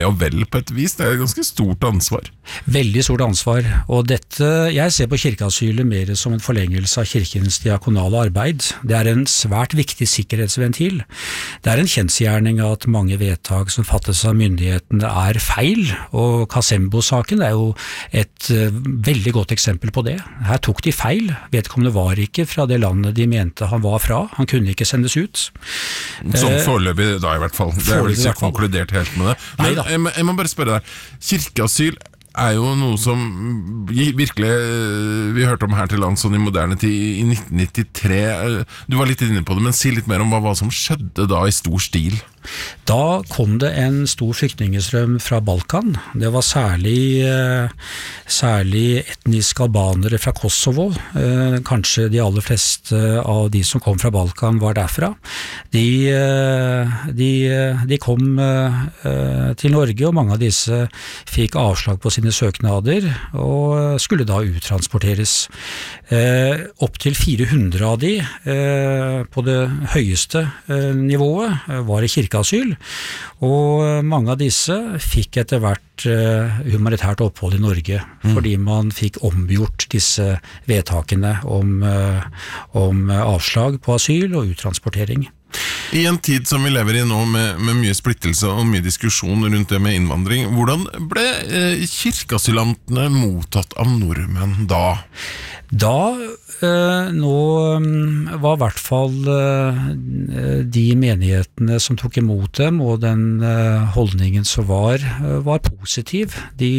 Ja vel, på et vis, det et ganske stort ansvar. Veldig stort ansvar, og dette, jeg ser på kirkeasylet mer som en forlengelse av kirkens diakonale arbeid. Det en svært viktig sikkerhetsventil. Det en kjensgjerning at mange vedtak som fattes av myndighetene feil, og Kasembo-saken jo et veldig godt eksempel på det. Her tok de feil, vedkommende var ikke fra det landet de mente han var fra, han kunne ikke sendes ut. Sånn foreløpig da i hvert fall, det vel ikke konkludert helt med det. Men jeg må bare spørre deg, kirkeasyl jo noe som virkelig vi hørte om her til land sånn i moderne tid i 1993. Du var litt inne på det, men si litt mer om hva som skjedde da i stor stil. Da kom det en stor flyktningestrøm fra Balkan. Det var særlig etniske albanere fra Kosovo. Kanskje de aller fleste av de som kom fra Balkan var derfra. De kom til Norge, og mange av disse fikk avslag på sine søknader og skulle da uttransporteres. Opp til 400 av de på det høyeste nivået var i kirkeasyl, og mange av disse fikk etter hvert humanitært opphold i Norge, fordi man fikk omgjort disse vedtakene om avslag på asyl og uttransportering. I en tid som vi lever i nå med mye splittelse og mye diskusjon rundt det med innvandring, hvordan ble kirkeasylantene mottatt av nordmenn da? Nå var I hvert fall de menighetene som tok imot dem, og den holdningen som var positiv.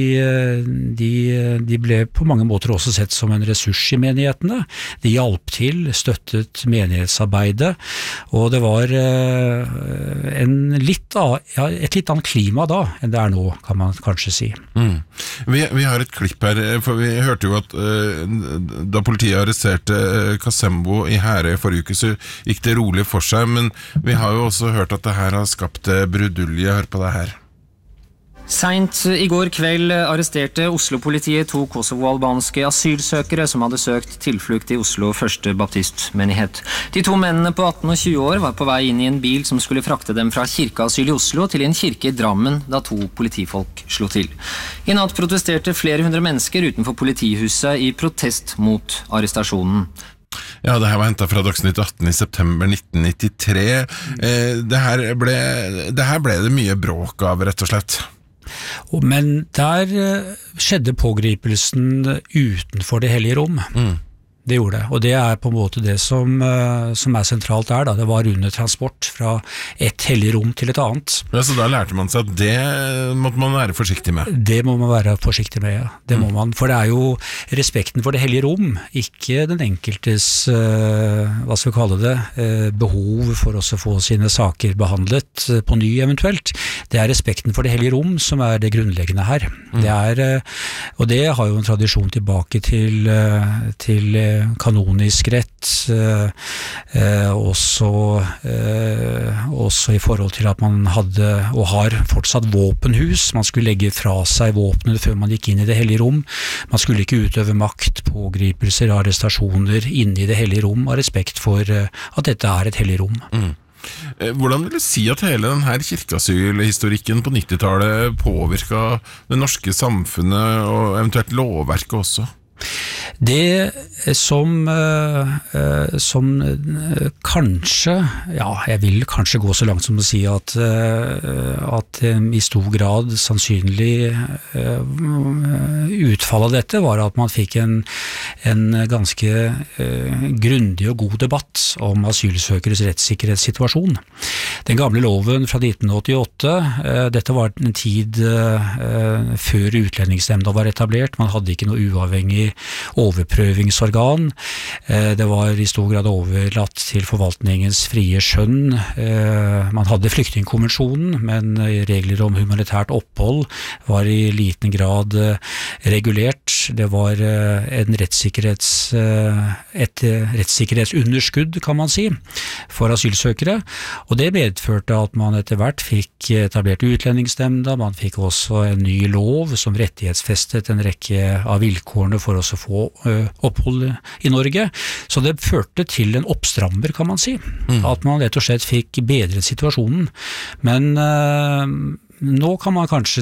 De ble på mange måter også sett som en ressurs i menighetene. De hjalp til, støttet menighetsarbeidet, og det var et litt annet klima da enn det nå, kan man kanskje si. Vi har et klipp her, for vi hørte jo at da politiet arresterte Kasembo i Herøy forrige uke, så gikk det rolig for seg, men vi har jo også hørt at det her har skapt brudulje. Hør på det her. Sent i går kveld arresterte Oslo-politiet 2 kosovo-albanske asylsøkere som hadde søkt tilflukt i Oslo Første Baptistmenighet. De 2 mennene på 18 og 20 år var på vei inn i en bil som skulle frakte dem fra kirkeasyl i Oslo til en kirke i Drammen da 2 politifolk slo til. I natt protesterte flere hundre mennesker utenfor politihuset i protest mot arrestasjonen. Ja, det her var hentet fra Dagsnytt 18 i september 1993. Det her ble det mye bråk av, rett og slett. Men der skjedde pågripelsen utenfor det hellige rom. Det gjorde det, og det på en måte det som sentralt da. Det var under transport fra et hellig rom til et annet. Ja, så da lærte man seg at det måtte man være forsiktig med? Det må man være forsiktig med, ja. Det må man, for det jo respekten for det hellige rom, ikke den enkeltes, hva skal vi kalle det, behov for å få sine saker behandlet på ny eventuelt. Det respekten for det hellige rom som det grunnleggende her. Og det har jo en tradisjon tilbake til kanonisk rett, også I forhold til at man hadde og har fortsatt våpenhus. Man skulle legge fra seg våpenet før man gikk inn i det hellige rom. Man skulle ikke utøve makt, pågripelser, arrestasjoner inne i det hellige rom, av respekt for at dette et hellig rom. Hvordan vil du si at hele denne kirkeasylhistorikken på 90-tallet påvirket det norske samfunnet og eventuelt lovverket også? Det som kanskje, jeg vil kanskje gå så langt som å si at I stor grad sannsynlig utfall av dette var at man fikk en ganske grundig og god debatt om asylsøkeres rettssikkerhetssituasjon. Den gamle loven fra 1988, dette var en tid før Utlendingsnemnda var etablert, man hadde ikke noe uavhengig overprøvingsorgan. Det var I stor grad overlatt til forvaltningens frie skjønn. Man hadde flyktningkonvensjonen, men regler om humanitært opphold var I liten grad regulert. Det var et rettssikkerhetsunderskudd, kan man si, for asylsøkere, og det medførte at man etter hvert fikk etablert Utlendingsnemnda, man fikk også en ny lov som rettighetsfestet en rekke av vilkårene for å få opphold I Norge, så det førte til en oppstrammer, kan man si, at man rett og slett fikk bedret situasjonen, men Nå kan man kanskje